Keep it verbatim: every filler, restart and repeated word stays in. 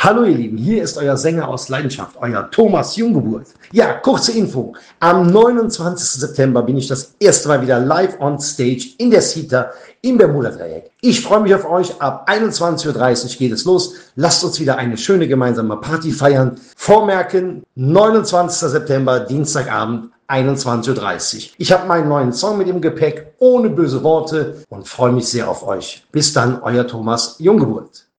Hallo ihr Lieben, hier ist euer Sänger aus Leidenschaft, euer Thomas Junggeburt. Ja, kurze Info. Am neunundzwanzigsten September bin ich das erste Mal wieder live on stage in der Cita im Bermuda-Dreieck. Ich freue mich auf euch. Ab einundzwanzig Uhr dreißig geht es los. Lasst uns wieder eine schöne gemeinsame Party feiern. Vormerken, neunundzwanzigsten September, Dienstagabend, einundzwanzig Uhr dreißig. Ich habe meinen neuen Song mit im Gepäck, ohne böse Worte, und freue mich sehr auf euch. Bis dann, euer Thomas Junggeburt.